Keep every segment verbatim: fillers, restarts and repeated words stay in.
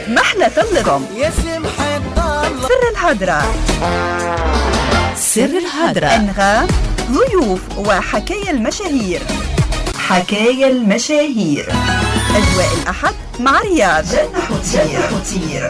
محلى طلكم سر الهدرة سر الهدرة أنغام ضيوف وحكايا المشاهير حكايا المشاهير أجواء الأحد مع رياض حوتير.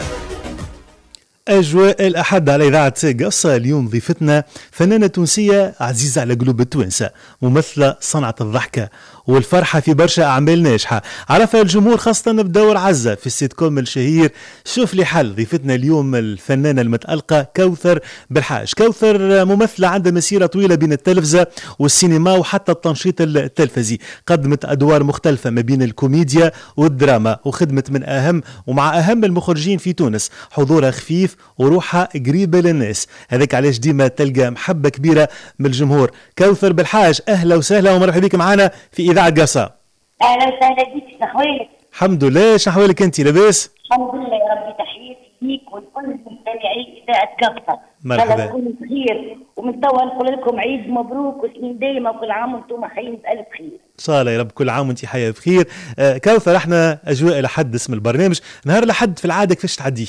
أجواء الأحد على إذاعة قصة. اليوم ضيفتنا فنانة تونسية عزيزة على قلوب التوانسة، ممثلة صنعة الضحكة والفرحة في برشا أعمال ناجحة، عرفها الجمهور خاصة بدور عزة في السيت كوم الشهير شوف لي حل. ضيفتنا اليوم الفنانة المتألقة كوثر بالحاج. كوثر ممثلة عندها مسيرة طويلة بين التلفزة والسينما وحتى التنشيط التلفزي، قدمت أدوار مختلفة ما بين الكوميديا والدراما، وخدمت من أهم ومع أهم المخرجين في تونس. حضورها خفيف وروحها قريبة للناس، هذاك علاش ديما تلقى محبة كبيرة من الجمهور. كوثر بالحاج أهلا وسهلا ومرحبا بك معنا في إذاعة قصة. أهلا وسهلا بك، شحوالك؟ الحمد لله، شحوالك أنت لاباس؟ الحمد لله يا ربي، تحياتي ليك ولكل مستمعي إذاعة قصة. مرحبا. تكونوا بخير، ومن توا نقول لكم عيد مبروك وسنين دايمة وكل عام وانتم حيين بألف خير. إن شاء الله يا رب، كل عام وانت حية بخير. آه كوثر، احنا أجواء الأحد اسم البرنامج، نهار الأحد في العادة كيفاش تعديه؟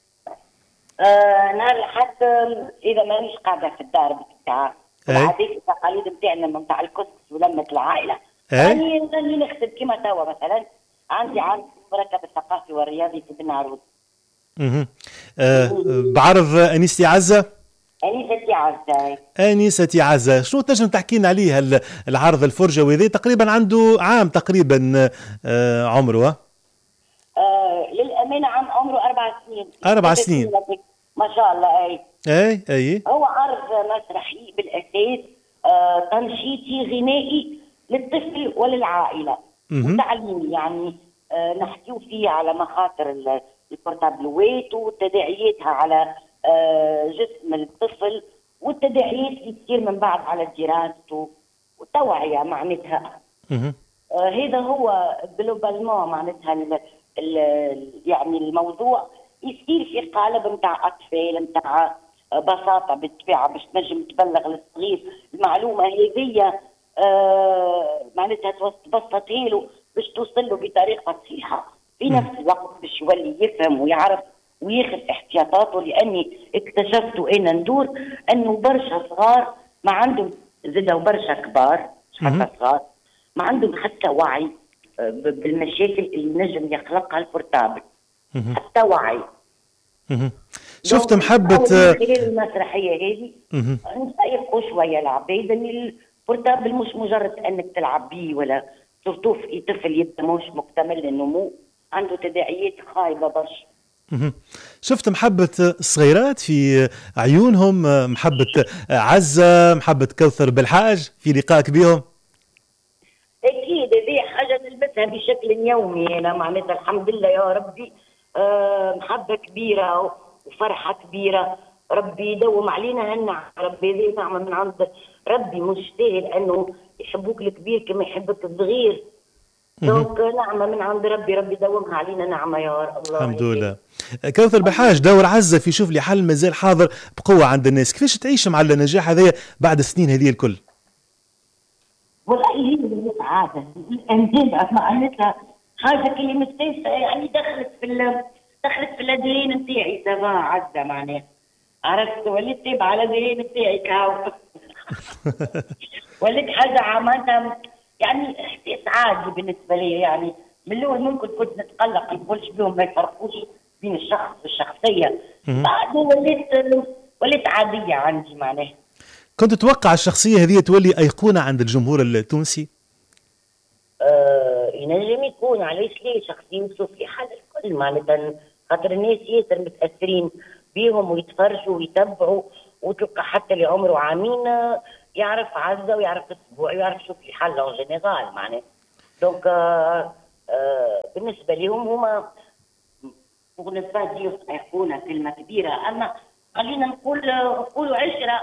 آه نهار الأحد إذا مانيش قاعدة في الدار بتاعها العادات التقاليد نتاعنا نتاع الكسكس ولمة العائلة، راني راني نخدم كيما توا مثلا عندي عام مركب الثقافي والرياضي في بن عروض. اها آه بعرض أنيستي عزة. أنيستي عزة أنيستي عزة، شنو تنجم تحكي لنا عليه العرض الفرجة وذي؟ تقريبا عنده عام تقريبا آه عمره. آه للأمانة عام عمره أربع سنين. أربع سنين ما شاء الله. أي أي أي هو عرض مسرحي بالأساس، آه تنشيطي غنائي للطفل وللعائلة وتعليمي، يعني آه نحكيو فيه على مخاطر البورتابلوات وتداعياتها على آه جسم الطفل والتداعيات اللي تصير من بعد على دراسته والتوعية معناتها. آه هذا هو جلوبالمون معناتها ال ال يعني الموضوع يصير في قالب نتاع أطفال، نتاع بساطة بالطبيعة باش تنجم تبلغ للصغير المعلومة هذية، آه معناتها تبسطها له باش توصل له بطريقة صحيحة، في نفس الوقت باش يولي يفهم ويعرف وياخذ احتياطاته. لأني اكتشفت أنا ندور أنه برشا صغار ما عندهم زادوا برشا كبار حتى صغار ما عندهم حتى وعي بالمشاكل اللي نجم يخلقها البورتابل، حتى وعي. شفت محبة خلال المسرحية هذه نسيقوا شوية العباد ان البورتابل مش مجرد انك تلعب بيه، ولا سورتو في طفل يبدا مش مكتمل النمو عنده تداعيات خايبة برشا. شفت محبة الصغيرات في عيونهم، محبة عزة، محبة كوثر بالحاج في لقائك بهم؟ أكيد هذه حاجة نلبسها بشكل يومي أنا، معناتها الحمد لله يا ربي. أه محبة كبيرة وفرحة كبيرة، ربي يدوم علينا هالنعمة، ربي هذه نعمة من عند ربي، مش سهل أنه يحبوك الكبير كما يحبك الصغير. دونك نعمة من عند ربي، ربي يدومها علينا نعمة يا رب. الله الحمد لله. كوثر بالحاج، دور عزة في شوف لي حل مازال حاضر بقوة عند الناس، كيفاش تعيش مع النجاح هذا بعد السنين هذه الكل؟ والله هي اللي سعادة الإنجاز معناتها حاجة كلي مستيسة، يعني دخلت في دخلت في الأدرين نتاعي سافا عزة، معناها عرفت وليت تابعة على الأدرين نتاعي كاو وليت حاجة عملتها يعني إحساس عادي بالنسبة لي. يعني من الأول ممكن كنت نتقلق نقولش بيهم ما يفرقوش بين الشخص والشخصية، بعد وليت وليت عادية عندي. معناها كنت تتوقع الشخصية هذه تولي أيقونة عند الجمهور التونسي؟ آه ينجم يكون، علاش ليه؟ شخصية في حال الكل معناتها، خاطر الناس ياسر متأثرين بيهم ويتفرجوا ويتبعوا، وتلقى حتى اللي عمره عامين يعرف عزة ويعرف أسبوع ويعرف شو في حال اون جينيرال معناها. دونك آه آه بالنسبة لهم هما مغنفات دي أيقونة كلمة كبيرة، أما خلينا نقول نقولوا عشرة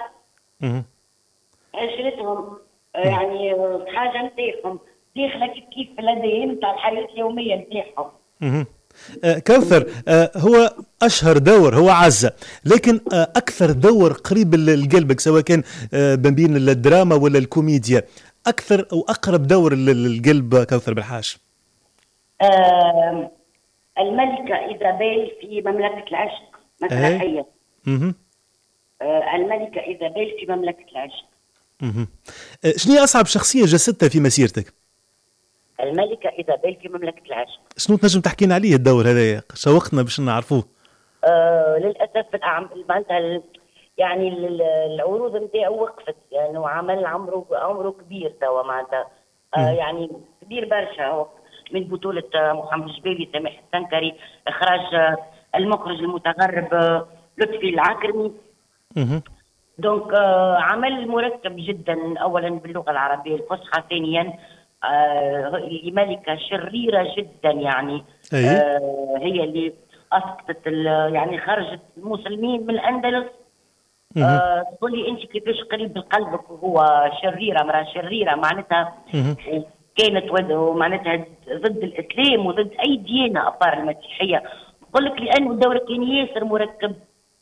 عشرتهم يعني حاجة نتاعهم داخلة كيف في الأدين نتاع الحياة اليومية نتاعهم. آه كوثر، آه هو أشهر دور هو عزة، لكن آه أكثر دور قريب لقلبك سواء كان آه بين الدراما ولا الكوميديا، أكثر أو أقرب دور للقلب كوثر بالحاج؟ آه الملكة إيزابيل في مملكة العشق مسرحية. اها آه الملكة إيزابيل في مملكة العشق. اها شنو هي أصعب شخصية جسدتها في مسيرتك؟ الملكة إيزابيل في مملكة العشق. شنو تنجم تحكينا عليه الدور هذايا؟ شوقتنا باش نعرفوه. آه للأسف الأعمال معناتها يعني العروض نتاعو وقفت، يعني عمل عمره عمره كبير توا معناتها آه يعني كبير برشا. هو من بطولة محمد الجبالي، سامح السنكري، إخراج المخرج المتغرب لطفي العكرمي. اها دونك آه عمل مركب جدا، أولا باللغة العربية الفصحى، ثانيا آه ملكة شريرة جدا يعني. آه هي اللي أسقطت يعني خرجت المسلمين من الأندلس. آه تقول لي أنت كيفاش قريب لقلبك وهو شريرة، مرأة شريرة معناتها كانت معناتها ضد الإسلام وضد أي ديانة أبار المسيحية. بقول لك لأنه الدور كان ياسر مركب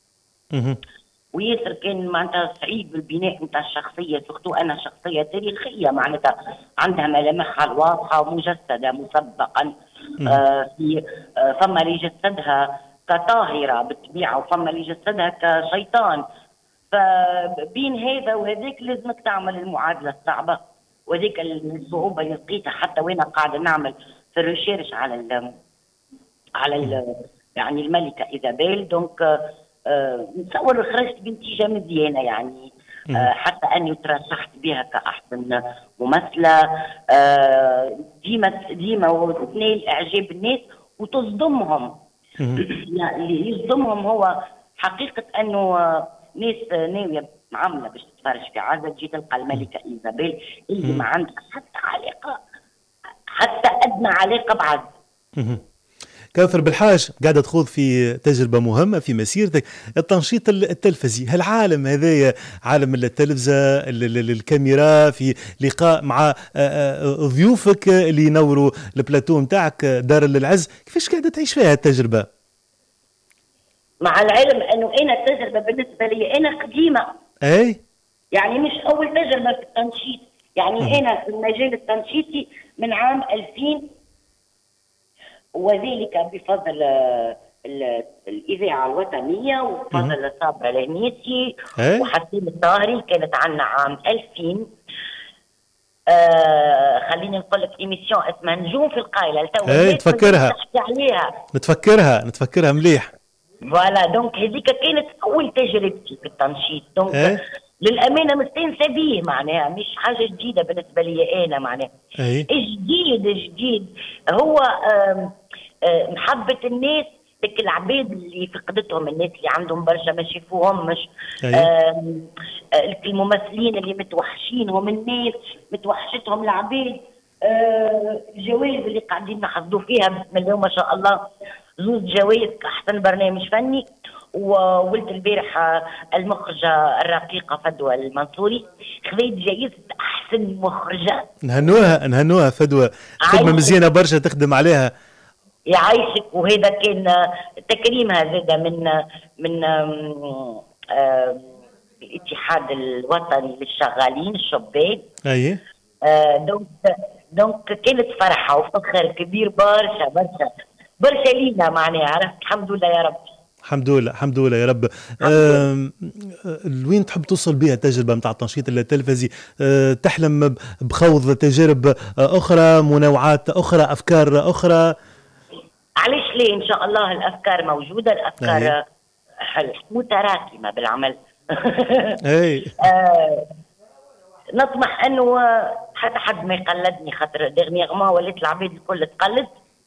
وياسر كان معناتها صعيب بالبناء نتاع الشخصية، سورتو أنا شخصية تاريخية معناتها عندها ملامحها الواضحة ومجسدة مسبقا. آه في آه فما اللي يجسدها كطاهرة بالطبيعة وفما اللي يجسدها كشيطان. فبين هذا وهذاك لازمك تعمل المعادلة الصعبة، وهذيك الصعوبة اللي لقيتها حتى وأنا قاعدة نعمل في الريشيرش على ال على ال يعني الملكة إيزابيل. دونك آه نتصور خرجت بنتيجة مزيانة يعني. آه حتى أني ترشحت بها كأحسن ممثلة. آه ديما ديما وتنال إعجاب الناس وتصدمهم. يعني يصدمهم هو حقيقة أنه ناس ناوية معاملة باش تتفرج في عزة تجي تلقى الملكة إيزابيل اللي ما عندها حتى علاقة، حتى أدنى علاقة بعز. كوثر بالحاج قاعدة تخوض في تجربة مهمة في مسيرتك، التنشيط التلفزي. هالعالم هذايا عالم التلفزة، الكاميرا، في لقاء مع ضيوفك اللي ينوروا البلاتو نتاعك دار العز، كيفاش قاعدة تعيش فيها التجربة؟ مع العلم أنه أنا التجربة بالنسبة لي أنا قديمة. أي يعني مش أول تجربة في التنشيط، يعني م- أنا في المجال التنشيطي من عام ألفين، وذلك بفضل الإذاعة الوطنية وبفضل صابرة الهنيسي وحسين الطاهري. كانت عنا عام ألفين. آه خليني نقول لك إيميسيون اسمها نجوم في القايلة. اي نتفكرها عليها نتفكرها نتفكرها مليح. فوالا دونك هذيك كانت أول تجربتي في التنشيط. دونك أي. للأمانة مستانسة بيه، معناها مش حاجة جديدة بالنسبة لي أنا، معناها جديد جديد هو آم آم محبة الناس، لك العباد اللي فقدتهم، الناس اللي عندهم برشا ما شافوهمش، الممثلين اللي متوحشينهم، الناس متوحشتهم العباد. الجوائز اللي قاعدين نحصدوا فيها بسم الله ما شاء الله، زوز جوائز كأحسن برنامج فني. وولد البارحة المخرجة الرقيقة فدوى المنصوري خذيت جائزة أحسن مخرجة. نهنوها نهنوها فدوى، خدمة مزيانة برشا تخدم عليها. يعيشك. وهذا كان تكريمها زادة من من الاتحاد الوطني للشغالين الشباب. أيه. دونك دونك كانت فرحة وفخر كبير برشا برشا برشا لينا، معناها عرفت. الحمد لله يا رب. الحمد لله الحمد لله يا رب. لوين تحب توصل بها التجربة متاع التنشيط التلفزي؟ أه تحلم بخوض تجارب أخرى، منوعات أخرى، أفكار أخرى؟ علاش ليه؟ إن شاء الله الأفكار موجودة، الأفكار حل متراكمة بالعمل. أي. آه نطمح أنه حتى حد ما يقلدني، خاطر ديغنيغمون ولات العباد الكل تقلد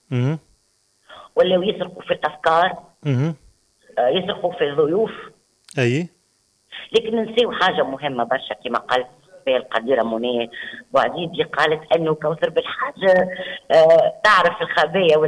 ولاو يسرقوا في الأفكار، يسرقوا في الضيوف. أي. لكن نسيو حاجة مهمة برشا كما قالت في القديرة منى بوعزيزي، قالت أنه كوثر بالحاجة آه تعرف الخبايا